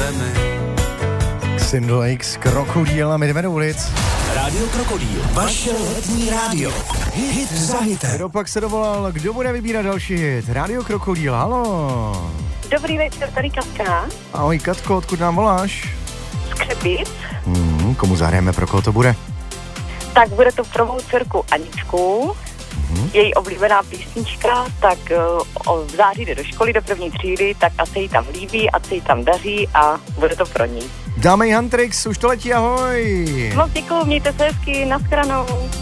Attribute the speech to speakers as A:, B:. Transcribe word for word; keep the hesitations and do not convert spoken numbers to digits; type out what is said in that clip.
A: zemi.
B: Single X, Krokodýl a my jdeme do ulic.
C: Rádio Krokodýl, vaše letní rádio. Hit za hitem.
B: Kdo pak se dovolal, kdo bude vybírat další hit? Rádio Krokodýl, halo.
D: Dobrý večer, tady Katka.
B: Ahoj Katko, odkud nám voláš?
D: Z Křepic.
B: Hmm, komu zahrajeme, pro koho to bude?
D: Tak bude to pro mou dcerku Aničku. Mm-hmm. Její oblíbená písnička, tak uh, v září jde do školy, do první třídy, tak a se jí tam líbí, a se jí tam daří a bude to pro ní.
B: Dáme jí Huntrix, už to letí, ahoj.
D: Moc děkuju, mějte se hezky, nashledanou.